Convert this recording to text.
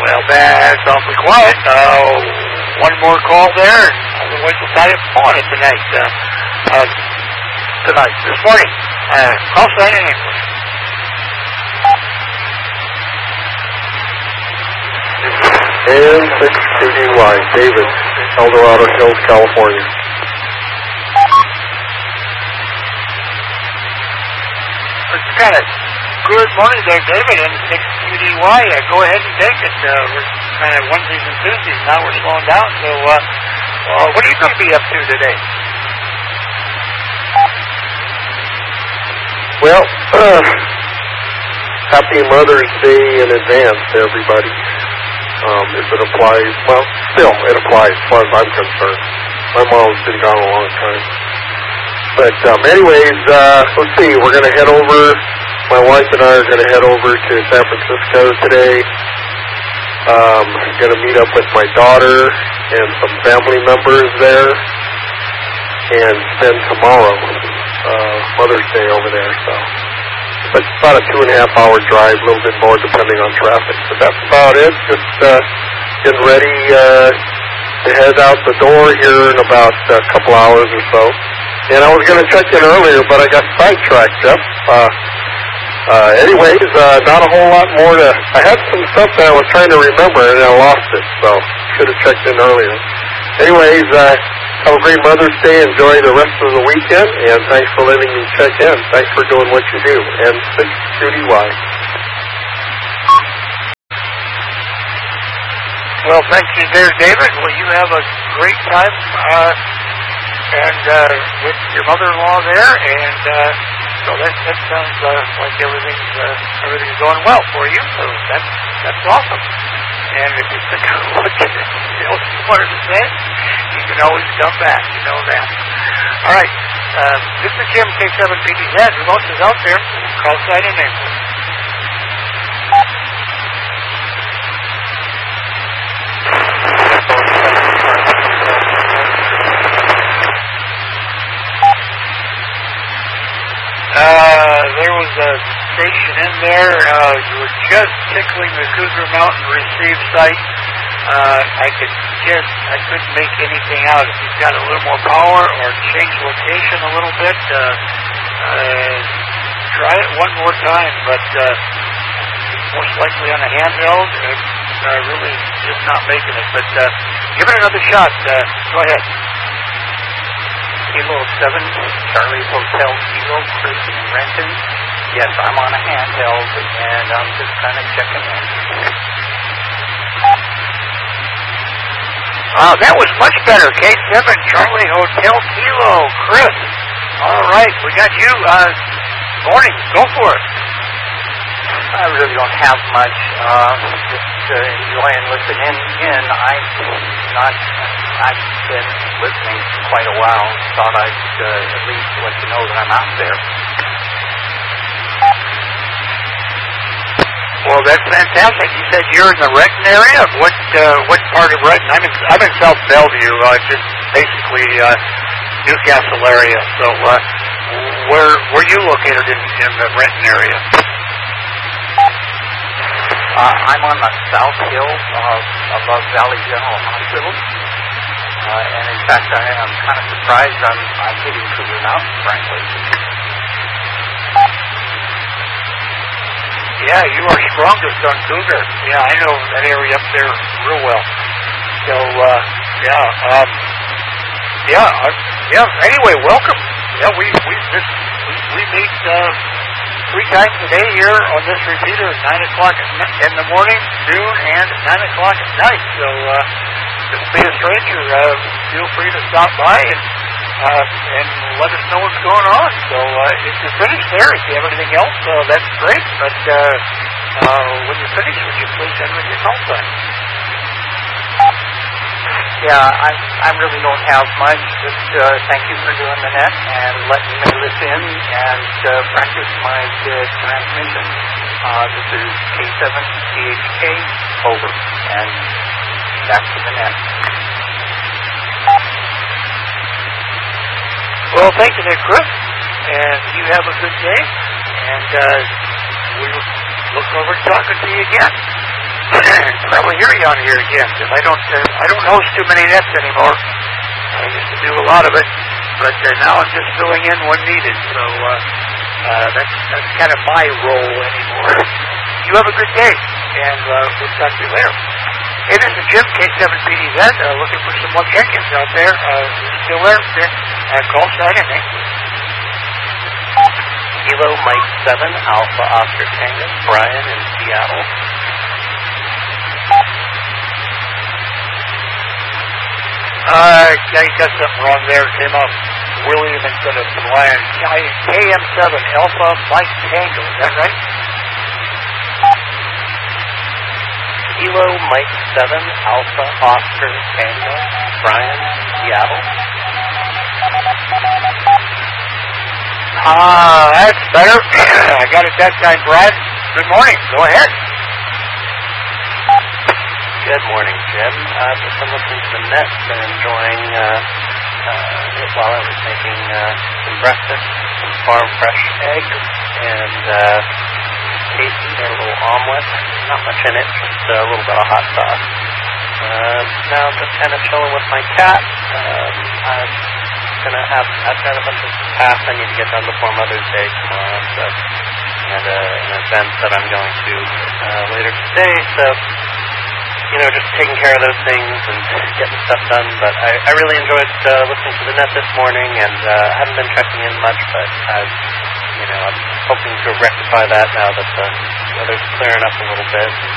Well, that's awfully quiet. One more call there, and otherwise we'll tie up on it tonight. This morning. Call sign and name, please. And 6QDY, David, El Dorado Hills, California. It's kind of good morning there, David, and 6QDY. Go ahead and take it. We're kind of Wednesdays and Tuesdays. Now we're slowing down. So what are you going to be up to today? Well, happy Mother's Day in advance to everybody. If it applies, well, still, it applies as far as I'm concerned. My mom's been gone a long time. But anyways, let's see, we're going to head over, my wife and I are going to head over to San Francisco today. Going to meet up with my daughter and some family members there, and spend tomorrow, Mother's Day over there, so. It's about a 2.5-hour drive, a little bit more depending on traffic. But that's about it. Just getting ready to head out the door here in about a couple hours or so. And I was going to check in earlier, but I got sidetracked, Jeff. Anyways, not a whole lot more to... I had some stuff that I was trying to remember, and I lost it, so should have checked in earlier. Anyways, have a great Mother's Day. Enjoy the rest of the weekend, and thanks for letting me check in. Thanks for doing what you do. And 6QDY. Well, thank you there, David. Well, you have a great time and with your mother-in-law there, and so that sounds like everything's going well for you. So that's awesome. And if you think of what else you wanted to say, you can always come back. You know that. All right. This is Jim, K7PDZ. Remote is out there. Call sign and name, please. There was a station in there. You were just tickling the Cougar Mountain receive site. I couldn't make anything out. If you've got a little more power or change location a little bit, try it one more time. But most likely on a handheld, really just not making it. But give it another shot. Go ahead. Kilo 7, Charlie Hotel Kilo, Chris in Renton. Yes, I'm on a handheld, and I'm just kind of checking in. That was much better. K7, Charlie Hotel Kilo, Chris. All right, we got you. Morning, go for it. I really don't have much. Just enjoying listening in. I've been listening for quite a while. Thought I'd at least let you know that I'm out there. Well, that's fantastic. You said you're in the Renton area. What part of Renton? I'm in South Bellevue, just basically Newcastle area. So, where you located in the Renton area? I'm on the South Hill above Valley General Hospital. And in fact, I'm kind of surprised I'm hitting Cougar Mountain, frankly. Yeah, you are strongest on Cougar. Yeah, I know that area up there real well. So, anyway, welcome. Yeah, we meet 3 times a day here on this repeater at 9 o'clock in the morning, noon, and 9 o'clock at night. So, don't be a stranger. Feel free to stop by and let us know what's going on. So if you're finished there, if you have anything else, that's great. But when you're finished, would you please enter in your call sign? Yeah, I really don't have much. Just thank you for doing the net and letting me listen and practice my transmission. This is K7CHK, over, and back to the net. Well, thank you there, Chris, and you have a good day, and we look forward to talking to you again. probably hear you on here again, because I don't host too many nets anymore. I used to do a lot of it, but now I'm just filling in when needed. So that's kind of my role anymore. You have a good day, and we'll talk to you later. Hey, this is Jim, K7PDZ, looking for some more check-ins out there. Still there? Call sign in, Kilo Mike 7, Alpha Oscar Tango, Brian in Seattle. I got something wrong there. Came up William instead of Brian. KM7, Alpha Mike Tango, is that right? Kilo Mike 7, Alpha Oscar Tango, Brian, Seattle. That's better. I got it that time, Brad. Good morning. Go ahead. Good morning, Jim. Just been listening to the net and enjoying it while I was making some breakfast, some farm fresh eggs, and tasty their little omelet. Not much in it, just a little bit of hot sauce. Now I'm just kind of chilling with my cat. I've got a bunch of tasks I need to get done before Mother's Day tomorrow, so and an event that I'm going to later today, so just taking care of those things and getting stuff done. But I really enjoyed listening to the net this morning, and I haven't been checking in much, but I'm hoping to rectify that now that the weather's clearing up a little bit.